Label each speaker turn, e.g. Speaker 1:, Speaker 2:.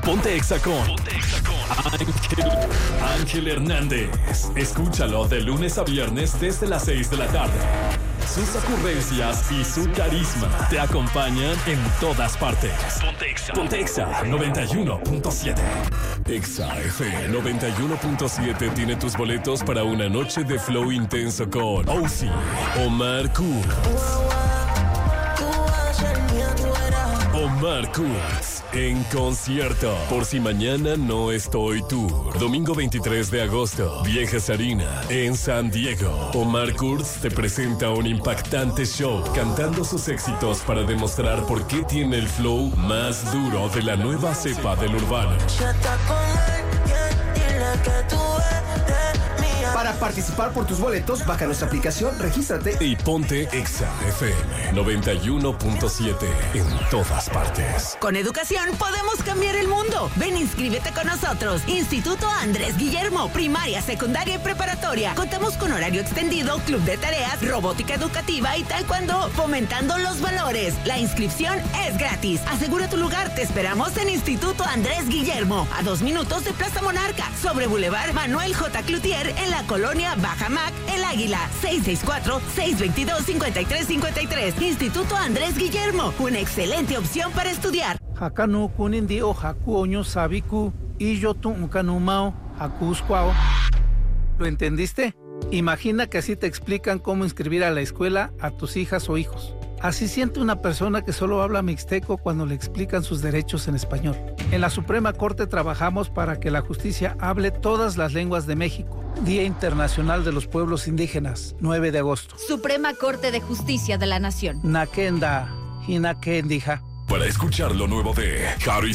Speaker 1: Ponte Exa con Ángel Hernández. Escúchalo de lunes a viernes desde las 6 de la tarde. Sus ocurrencias y su carisma te acompañan en todas partes. Ponte Exa 91.7. Exa FM 91.7 tiene tus boletos para una noche de flow intenso con Ozzy, Omar Kurz. Omar Kurz en concierto. Por si mañana no estoy tour. Domingo 23 de agosto, Viejas Arena, en San Diego. Omar Kurz te presenta un impactante show cantando sus éxitos para demostrar por qué tiene el flow más duro de la nueva cepa del urbano.
Speaker 2: Para participar por tus boletos, baja nuestra aplicación, regístrate
Speaker 1: y ponte Exa FM 91.7 en todas partes.
Speaker 3: Con educación podemos cambiar el mundo. Ven, inscríbete con nosotros. Instituto Andrés Guillermo, primaria, secundaria y preparatoria. Contamos con horario extendido, club de tareas, robótica educativa y taekwondo, fomentando los valores. La inscripción es gratis. Asegura tu lugar. Te esperamos en Instituto Andrés Guillermo, a 2 minutos de Plaza Monarca, sobre Boulevard Manuel J. Cloutier, en la colonia Bajamac, El Águila. 664-622-5353. Instituto Andrés Guillermo, una excelente opción para estudiar.
Speaker 4: Hakanu kunindio haku oño sabiku y yo tu unkanumao hakusquao. ¿Lo entendiste? Imagina que así te explican cómo inscribir a la escuela a tus hijas o hijos. Así siente una persona que solo habla mixteco cuando le explican sus derechos en español. En la Suprema Corte trabajamos para que la justicia hable todas las lenguas de México. Día Internacional de los Pueblos Indígenas, 9 de agosto.
Speaker 5: Suprema Corte de Justicia de la Nación.
Speaker 4: Nakenda, Hinakendija.
Speaker 1: Para escuchar lo nuevo de Harry